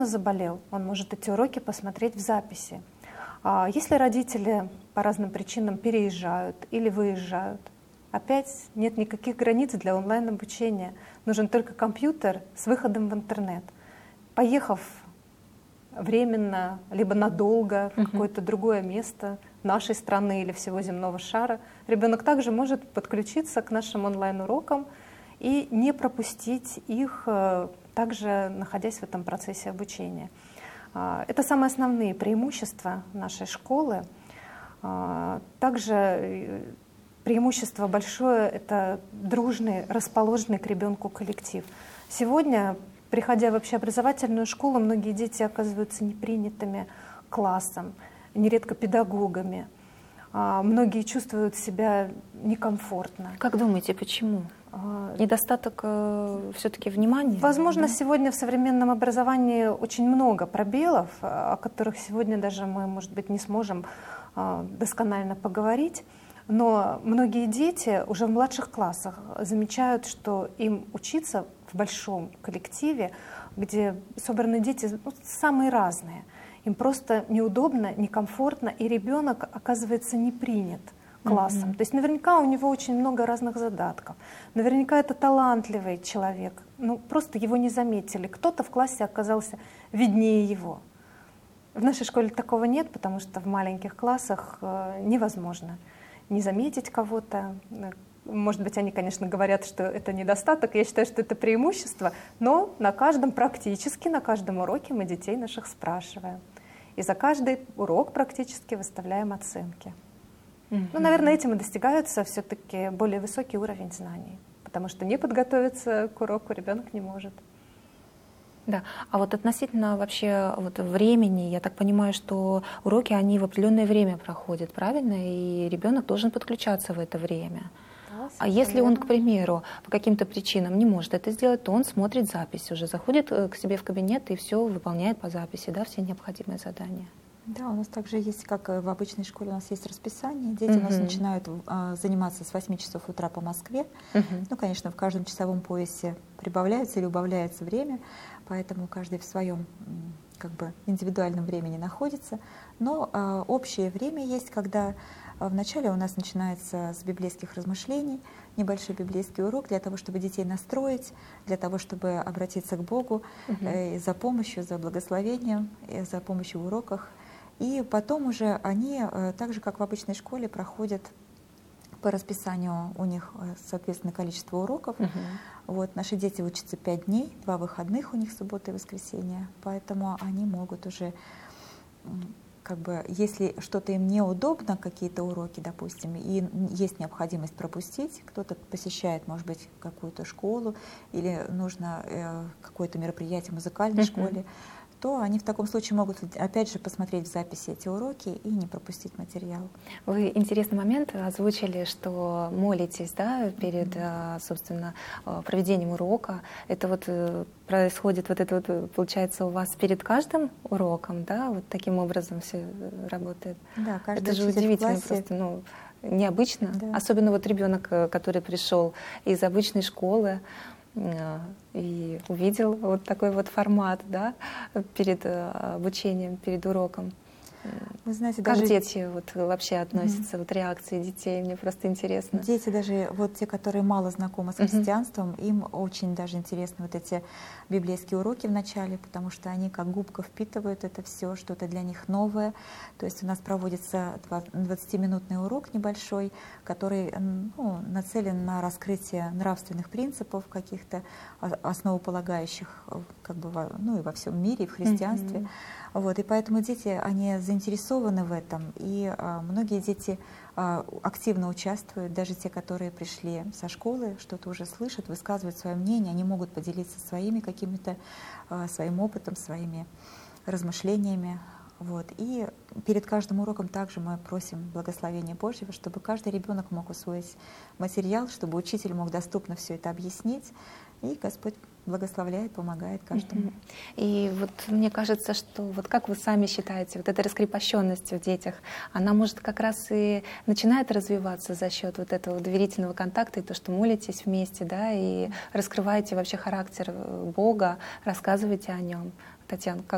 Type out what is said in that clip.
заболел, он может эти уроки посмотреть в записи. Если родители по разным причинам переезжают или выезжают, опять нет никаких границ для онлайн-обучения. Нужен только компьютер с выходом в интернет. Поехав временно, либо надолго в какое-то другое место нашей страны или всего земного шара, ребенок также может подключиться к нашим онлайн-урокам и не пропустить их, также находясь в этом процессе обучения. Это самые основные преимущества нашей школы. Также преимущество большое — это дружный, расположенный к ребенку коллектив. Сегодня, приходя в общеобразовательную школу, многие дети оказываются непринятыми классом, нередко педагогами. Многие чувствуют себя некомфортно. Как думаете, почему? Недостаток все-таки внимания? Возможно, сегодня в современном образовании очень много пробелов, о которых сегодня даже мы, может быть, не сможем досконально поговорить. Но многие дети уже в младших классах замечают, что им учиться в большом коллективе, где собраны дети самые разные. Им просто неудобно, некомфортно, и ребенок оказывается не принят классом. То есть наверняка у него очень много разных задатков. Наверняка это талантливый человек. Просто его не заметили. Кто-то в классе оказался виднее его. В нашей школе такого нет, потому что в маленьких классах невозможно не заметить кого-то. Может быть, они, конечно, говорят, что это недостаток. Я считаю, что это преимущество. Но практически на каждом уроке мы детей наших спрашиваем. И за каждый урок практически выставляем оценки. Наверное, этим и достигается все-таки более высокий уровень знаний, потому что не подготовиться к уроку ребенок не может. Да, а вот относительно вообще времени, я так понимаю, что уроки, они в определенное время проходят, правильно? И ребенок должен подключаться в это время. Да, а если он, к примеру, по каким-то причинам не может это сделать, то он смотрит запись уже, заходит к себе в кабинет и все выполняет по записи, да, все необходимые задания. Да, у нас также есть, как в обычной школе, у нас есть расписание. Дети у нас начинают заниматься с 8 часов утра по Москве. Конечно, в каждом часовом поясе прибавляется или убавляется время, поэтому каждый в своем индивидуальном времени находится. Но общее время есть, когда вначале у нас начинается с библейских размышлений, небольшой библейский урок для того, чтобы детей настроить, для того, чтобы обратиться к Богу за помощью, за благословением, за помощью в уроках. И потом уже они, так же, как в обычной школе, проходят по расписанию, у них, соответственно, количество уроков. Наши дети учатся 5 дней, 2 выходных у них, суббота и воскресенье. Поэтому они могут уже, если что-то им неудобно, какие-то уроки, допустим, и есть необходимость пропустить, кто-то посещает, может быть, какую-то школу или нужно какое-то мероприятие в музыкальной школе, то они в таком случае могут, опять же, посмотреть в записи эти уроки и не пропустить материал. Вы интересный момент озвучили, что молитесь, да, перед, собственно, проведением урока. Это происходит, получается, у вас перед каждым уроком, да, таким образом все работает? Да, каждый это же удивительно, просто, необычно. Да. Особенно ребенок, который пришел из обычной школы, и увидел такой формат, да, перед обучением, перед уроком. Вы знаете, как даже дети вообще относятся, реакции детей, мне просто интересно. Дети даже, те, которые мало знакомы с христианством, им очень даже интересны эти библейские уроки в начале, потому что они как губка впитывают это все, что-то для них новое. То есть у нас проводится 20-минутный урок небольшой, который нацелен на раскрытие нравственных принципов, каких-то основополагающих и во всем мире, и в христианстве. И поэтому дети, они заинтересованы в этом, и многие дети активно участвуют, даже те, которые пришли со школы, что-то уже слышат, высказывают свое мнение, они могут поделиться своими какими-то, своим опытом, своими размышлениями. И перед каждым уроком также мы просим благословения Божьего, чтобы каждый ребенок мог усвоить материал, чтобы учитель мог доступно все это объяснить, и Господь благословляет, помогает каждому. И мне кажется, что как вы сами считаете, эта раскрепощенность в детях, она может как раз и начинает развиваться за счет этого доверительного контакта, и то, что молитесь вместе, да, и раскрываете вообще характер Бога, рассказываете о нем. Татьяна, как